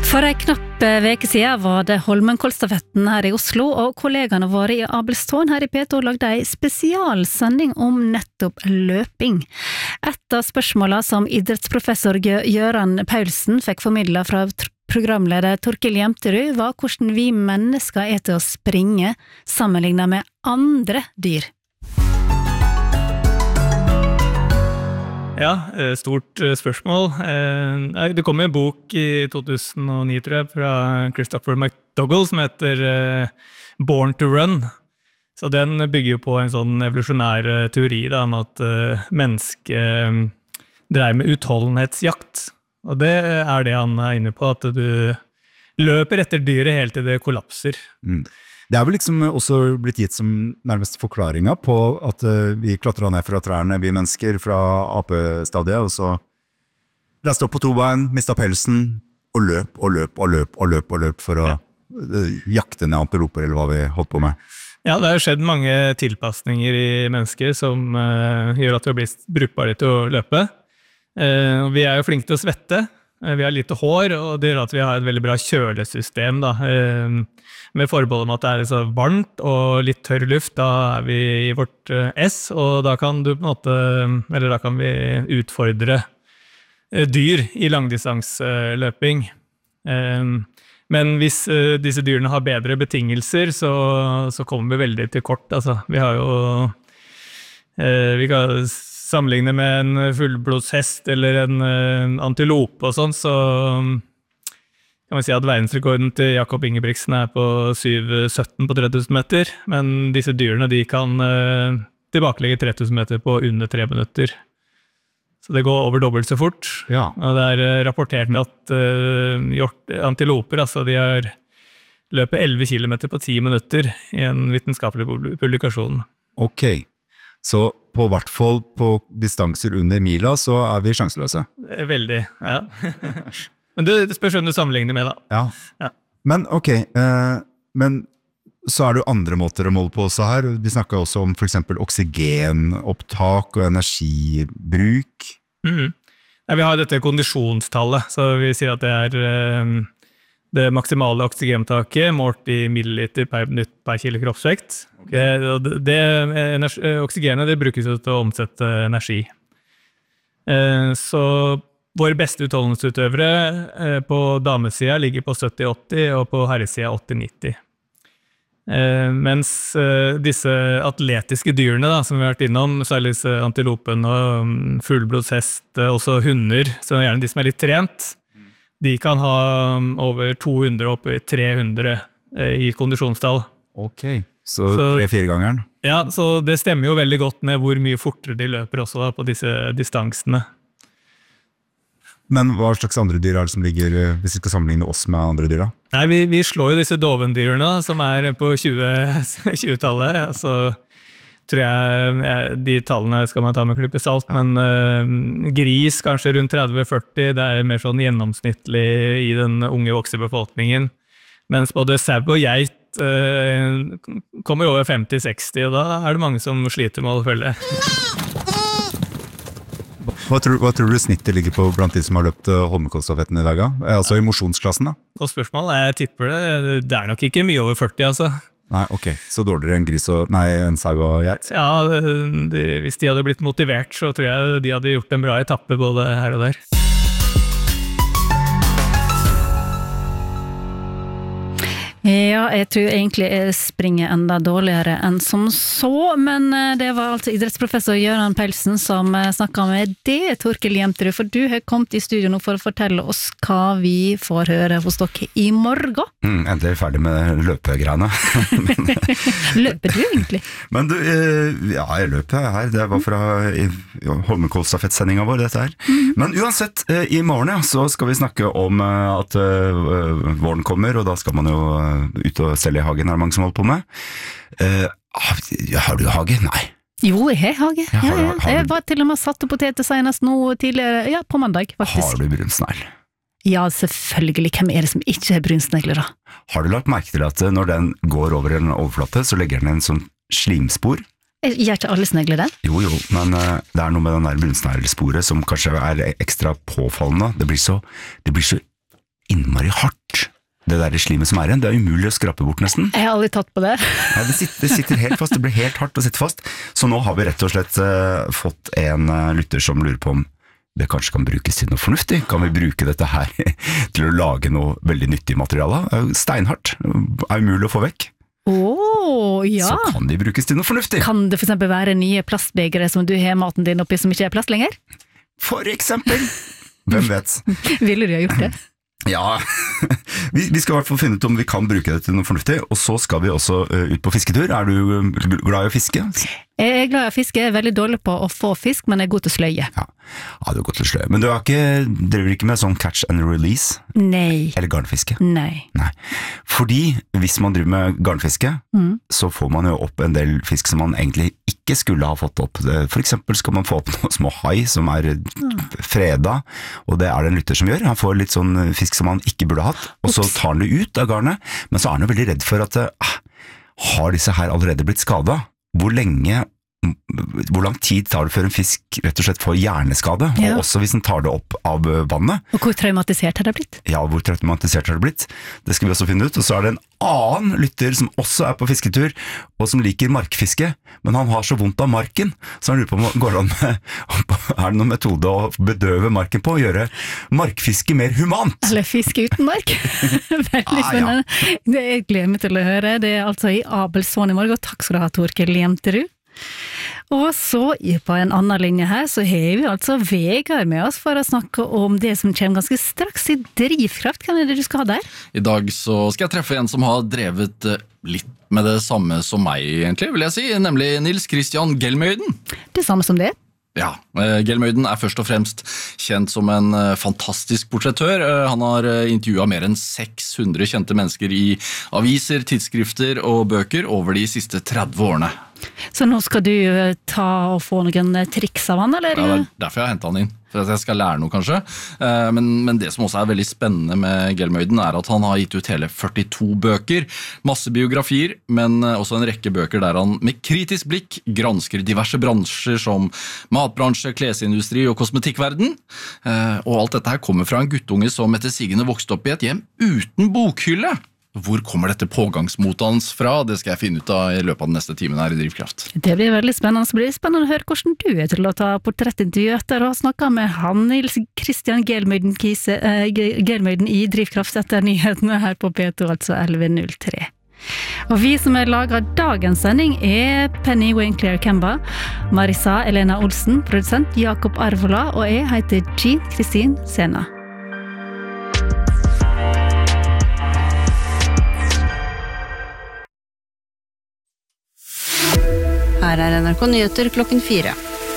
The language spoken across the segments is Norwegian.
For en knapp veke siden var det Holmenkollstafetten her i Oslo, og kollegene våre i Abelstårn her i P2 lagde en spesialsending om nettopp løping. Et av spørsmålene som idrettsprofessor Gøran Paulsen fikk formidlet fra programleder Torkild Jemterud var hvordan vi mennesker er til å springe sammenlignet med andre dyr. Ja, stort spørsmål. Det kom en bok i 2009, tror jeg, fra Christopher McDougall som heter Born to Run. Så den bygger jo på en sånn evolusjonær teori da, om at mennesket dreier med utholdenhetsjakt. Og det er det han er inne på, at du løper etter dyret helt til det kollapser. Det er vel liksom også blitt gitt som nærmest forklaringa på at vi klatret ned fra trærne, vi mennesker, fra apestadiet, og så reiste opp på to bein, mistet pelsen, og løp for å jakte ned antiloper, eller hva vi holdt på med. Ja, det har skjedd mange tilpasninger i mennesker som gjør at vi har blitt brukbare til å løpe. Vi er jo flinke til å svette, vi har lite hår, og det gjør at vi har et veldig bra kjølesystem da, med forbehold om at det er så varmt og litt tørr luft, da er vi i vårt S, og da kan du på en måte, eller da kan vi utfordre dyr i langdistansløping. Men hvis disse dyrene har bedre betingelser, så kommer vi veldig til kort. Altså, vi har jo, vi kan sammenligne med en fullblodshest eller en antilope og sånn, så kan man si at verdensrekorden til Jakob Ingebrigtsen er på 7,17 på 3000 meter, men disse dyrene de kan tilbakelegge 3000 meter på under 3 minutter. Så det går over dobbelt så fort. Ja. Og det er rapportert med at antiloper, altså de har løpet 11 kilometer på 10 minutter i en vitenskapelig publikasjon. Ok, så på hvert fall på distanser under mila så er vi sjanseløse. Veldig, ja. Men det spørs om du sammenligner med da. Ja. Men ok, men så er det jo andre måter å måle på også her. Vi snakket også om for eksempel oksygenopptak og energibruk. Ja, vi har dette kondisjonstallet, så vi sier at det er det maksimale oksygenopptaket målt i milliliter per minutt per kilo kroppsvekt. Oksygenet det brukes til å omsette energi. Så vår beste utholdenhetsutøvere på damesida ligger på 70-80 og på herresida 80-90. Mens disse atletiske dyrene da, som vi har vært innom, særlig antilopen og fullblodshest, også hunder, så gjerne de som er litt trent, de kan ha over 200 opp i 300 i kondisjonstall. Ok, så 3-4 gangeren? Ja, så det stemmer jo veldig godt med hvor mye fortere de løper også da, på disse distansene. Men hva slags andre dyr er det som ligger, hvis vi skal sammenligne oss med andre dyr da? Nei, vi slår jo disse dovendyrene som er på 20-tallet, så tror jeg de tallene skal man ta med klype salt, men gris kanskje rundt 30-40, det er mer sånn gjennomsnittlig i den unge voksebefolkningen, mens både sau og geit kommer over 50-60, og da er det mange som sliter med å følge. Hva tror du snittet ligger på blant de som har løpt Holmenkollstafetten i dag? Altså i mosjonsklassen da? Og spørsmålet, jeg tipper det er nok ikke mye over 40, altså. Nei, ok. Så dårligere en sau og geit? Ja, hvis de hadde blitt motivert, så tror jeg de hadde gjort en bra etappe både her og der. Ja, jeg tror egentlig jeg springer enda dårligere enn som så, men det var altså idrettsprofessor Gøran Paulsen som snakket med det, Torkild Jemterud, for du har kommet i studio nå for å fortelle oss hva vi får høre hos dere i morgen. Endelig ferdig med løpegreiene. Løper du egentlig? Men du, ja, jeg løper her, det var fra Holmenkollstafettsendingen vår, dette her. Men uansett, i morgen ja, så skal vi snakke om at våren kommer, og da skal man jo ut og selge i hagen, er det mange som holder på med. Har du hage? Nei. Jo, jeg har hage. Jeg var til og med satt på poteter senest nå tidligere, ja, på mandag, faktisk. Har du brunsnegl? Ja, selvfølgelig. Hvem er det som ikke har brunsnegler da? Har du lagt merke til at når den går over en overflate, så legger den en sånn slimspor? Gjør ikke alle snegler det? Jo, men det er noe med den der brunsneglesporet som kanskje er ekstra påfallende. Det blir så innmari hardt. Det der slimet som igjen, det umulig å skrape bort nesten. Jeg har aldri tatt på det. Ja, det sitter helt fast, det blir helt hardt å sitte fast. Så nå har vi rett og slett fått en lytter som lurer på om det kanskje kan brukes til noe fornuftig. Kan vi bruke dette her til å lage noe veldig nyttig materiale? Steinhardt, umulig å få vekk. Ja. Så kan de brukes til noe fornuftig. Kan det for eksempel være nye plastbegere som du har maten din oppi som ikke er plast lenger? For eksempel. Hvem vet? Ville du ha gjort det? Ja, vi skal i hvert fall finne ut om vi kan bruke det til noe fornuftig, og så skal vi også ut på fisketur. Er du glad i å fiske? Jeg er glad i å fiske, jeg er veldig dårlig på å få fisk, men jeg er god til å sløye. Ja, du er god til å sløye. Men du driver ikke med sånn catch and release? Nei. Eller garnfiske? Nei. Fordi hvis man driver med garnfiske, så får man jo opp en del fisk som man egentlig ikke skulle ha fått opp. For eksempel skal man få opp noen små hai som er freda, og det er det en lytter som gjør. Han får litt sånn fisk som han ikke burde hatt, og så tar han det ut av garnet, men så er han jo veldig redd for at har disse her allerede blitt skadet? Hvor lang tid tar det før en fisk rett og slett får hjerneskade, og også hvis den tar det opp av vannet. Og hvor traumatisert har det blitt? Ja, hvor traumatisert har det blitt? Det skal vi også finne ut. Og så er det en annen lytter som også er på fisketur, og som liker markfiske, men han har så vondt av marken, så han lurer på om det går an er det noen metode å bedøve marken på, og gjøre markfiske mer humant? Eller fiske uten mark. Veldig spennende. Det jeg gleder meg til å høre. Det er altså i Abelsån i morgen, og takk skal du ha, Torkel Jemterud. Og så på en annen linje her, så har vi altså Vegard med oss for å snakke om det som kommer ganske straks i Drivkraft. Hva er det du skal ha der? I dag så skal jeg treffe en som har drevet litt med det samme som meg, egentlig, vil jeg si, nemlig Nils Christian Gelmøyden. Det samme som det? Ja, Gelmøyden er først og fremst kjent som en fantastisk portrettør. Han har intervjuet mer enn 600 kjente mennesker i aviser, tidsskrifter og bøker over de siste 30 årene. Så nå skal du ta og få noen triks av han, eller? Ja, det er derfor jeg har hentet han inn, for at jeg skal lære noe kanskje. Men det som også er veldig spennende med Gelmøyden er at han har gitt ut hele 42 bøker, masse biografier, men også en rekke bøker der han med kritisk blikk gransker diverse bransjer som matbransje, klesindustri og kosmetikkverden. Og alt dette her kommer fra en guttunge som etter sigende vokste opp i et hjem uten bokhylle. Hvor kommer dette pågangsmotet hans fra? Det skal jeg finne ut av i løpet av den neste timen her i Drivkraft. Det blir veldig spennende. Så blir det spennende å høre hvordan du er til å ta portrettintervju etter å ha snakket med han, Nils Christian Gelmøyden i Drivkraft etter nyhetene her på P2, altså 11.03. Og vi som har laget dagens sending er Penny Wayne Claire Kemba, Marisa Elena Olsen, produsent Jakob Arvola, og jeg heter Jean Kristin Sena. Her er NRK Nyheter klokken 4.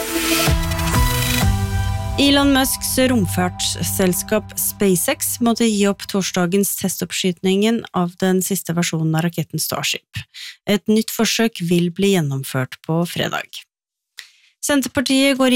Elon Musks romfartsselskap SpaceX måtte gi opp torsdagens testoppskytningen av den siste versjonen av raketten Starship. Et nytt forsøk vil bli gjennomført på fredag. Senterpartiet går